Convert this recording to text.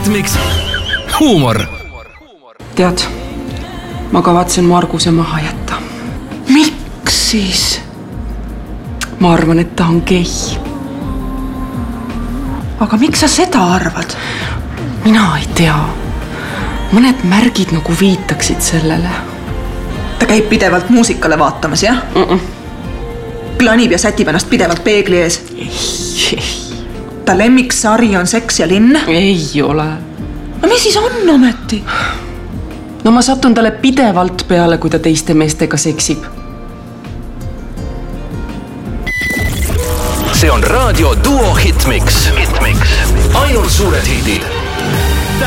Hitmix huumor. Tead, ma kavatsen Marguse maha jätta. Miks siis? Ma arvan, et ta on gei. Aga miks sa seda arvad? Mina ei tea. Mõned märgid nagu viitaksid sellele. Ta käib pidevalt muusikale vaatamas, jah? Planib ja sätib ennast pidevalt peegli ees. Ei. Ta lemmiksari on Seks ja linn. Ei ole. No mis siis on ometi? No ma satun talle pidevalt peale, kui ta teiste meestega seksib. See on raadio duo Hitmix. Ainult suured hitid.